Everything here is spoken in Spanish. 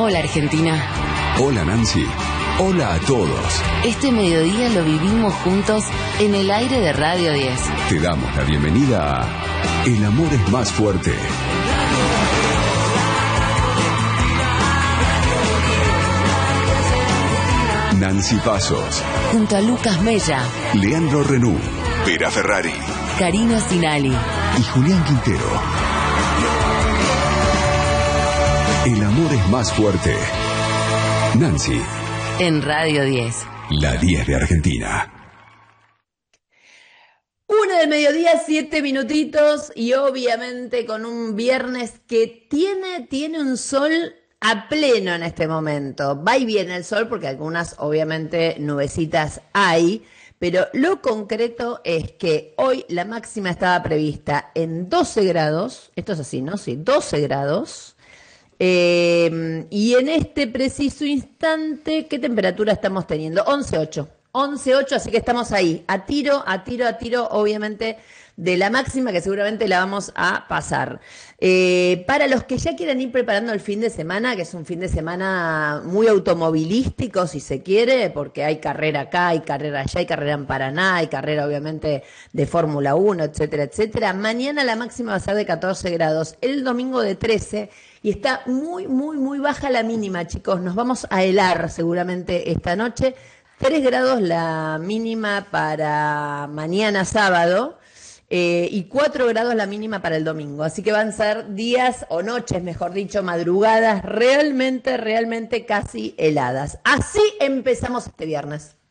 Hola Argentina. Hola Nancy. Hola a todos. Este mediodía lo vivimos juntos en el aire de Radio 10. Te damos la bienvenida a El amor es más fuerte. Nancy Pasos. Junto a Lucas Mella, Leandro Renú. Vera Ferrari. Karina Sinali y Julián Quintero. El amor es más fuerte. Nancy. En Radio 10. La 10 de Argentina. 1 del mediodía, 7 minutitos, y obviamente con un viernes que tiene un sol a pleno en este momento. Va y viene el sol porque algunas obviamente nubecitas hay, pero lo concreto es que hoy la máxima estaba prevista en 12 grados, esto es así, ¿no? Sí, 12 grados. Y en este preciso instante, ¿qué temperatura estamos teniendo? 11,8. 11,8, así que estamos ahí, a tiro, obviamente, de la máxima que seguramente la vamos a pasar. Para los que ya quieren ir preparando el fin de semana, que es un fin de semana muy automovilístico, si se quiere, porque hay carrera acá, hay carrera allá, hay carrera en Paraná, hay carrera obviamente de Fórmula 1, etcétera, etcétera. Mañana la máxima va a ser de 14 grados, el domingo de 13, y está muy baja la mínima, chicos. Nos vamos a helar seguramente esta noche. 3 grados la mínima para mañana sábado y 4 grados la mínima para el domingo. Así que van a ser días o noches, mejor dicho, madrugadas realmente casi heladas. Así empezamos este viernes.